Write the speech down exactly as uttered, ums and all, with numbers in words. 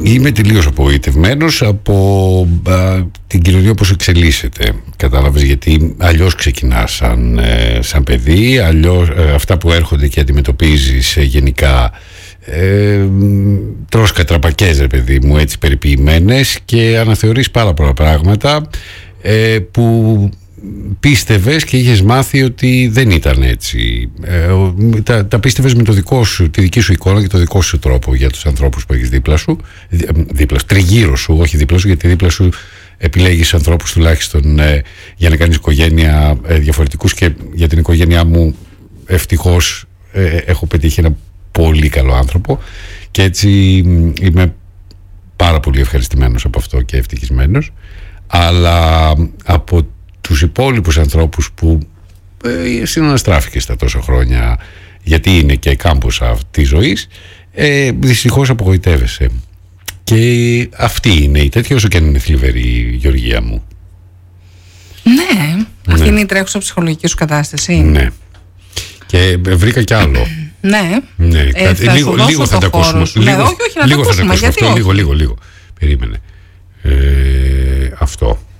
είμαι τελείως απογοητευμένος από α, την κοινωνία όπως εξελίσσεται. Κατάλαβες, γιατί αλλιώς ξεκινάς σαν, ε, σαν παιδί, αλλιώς ε, αυτά που έρχονται και αντιμετωπίζεις ε, γενικά ε, τρως κατραπακές, ρε παιδί μου, έτσι περιποιημένες, και αναθεωρείς πάρα πολλά πράγματα ε, που πίστευες και είχες μάθει ότι δεν ήταν έτσι. Ε, τα, τα πίστευες με το δικό σου, τη δική σου εικόνα και το δικό σου τρόπο για τους ανθρώπους που έχεις δίπλα σου, δίπλα σου, τριγύρω σου, όχι δίπλα σου, γιατί δίπλα σου επιλέγεις ανθρώπους τουλάχιστον ε, για να κάνεις οικογένεια ε, διαφορετικούς, και για την οικογένειά μου ευτυχώς ε, έχω πετύχει ένα πολύ καλό άνθρωπο, και έτσι είμαι πάρα πολύ ευχαριστημένος από αυτό και ευτυχισμένος. Αλλά από τους υπόλοιπους ανθρώπους που ε, συναναστράφηκες τα τόσα χρόνια, γιατί είναι και κάμποσα αυτής της ζωής, ε, δυστυχώς απογοητεύεσαι. Και αυτή είναι η τέτοια, όσο και αν είναι θλιβερή, Γεωργία μου. Ναι, αυτή ναι. είναι η τρέχουσα ψυχολογική σου κατάσταση. Ναι. Και βρήκα κι άλλο. Ναι. ναι. Ε, Κάτι, λίγο λίγο θα τα ακούσουμε. Λίγο, ναι, όχι, όχι, να λίγο τα ακούσουμε. Θα τα ακούσουμε αυτό, λίγο, λίγο, λίγο. Περίμενε. Ε, αυτό.